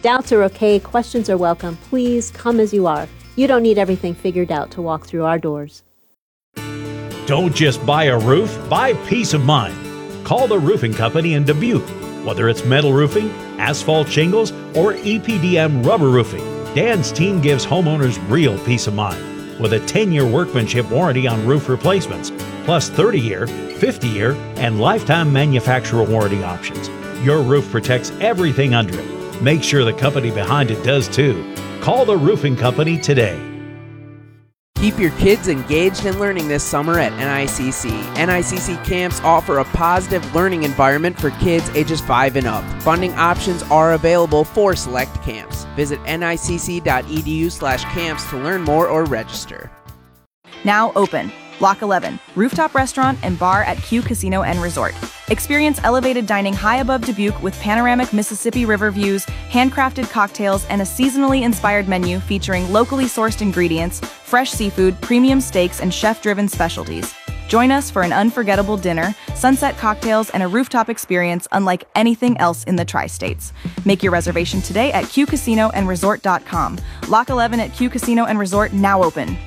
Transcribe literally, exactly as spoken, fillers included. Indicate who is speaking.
Speaker 1: Doubts are okay, questions are welcome. Please come as you are. You don't need everything figured out to walk through our doors.
Speaker 2: Don't just buy a roof, buy peace of mind. Call the roofing company in Dubuque. Whether it's metal roofing, asphalt shingles, or E P D M rubber roofing, Dan's team gives homeowners real peace of mind with a ten-year workmanship warranty on roof replacements, plus thirty-year, fifty-year, and lifetime manufacturer warranty options. Your roof protects everything under it. Make sure the company behind it does too. Call the roofing company today.
Speaker 3: Keep your kids engaged and learning this summer at N I C C. N I C C camps offer a positive learning environment for kids ages five and up. Funding options are available for select camps. Visit nicc.edu slash camps to learn more or register.
Speaker 4: Now open. Block eleven, rooftop restaurant and bar at Q Casino and Resort. Experience elevated dining high above Dubuque with panoramic Mississippi River views, handcrafted cocktails, and a seasonally inspired menu featuring locally sourced ingredients, fresh seafood, premium steaks, and chef-driven specialties. Join us for an unforgettable dinner, sunset cocktails, and a rooftop experience unlike anything else in the tri-states. Make your reservation today at q casino and resort dot com. Lock eleven at Q Casino and Resort now open.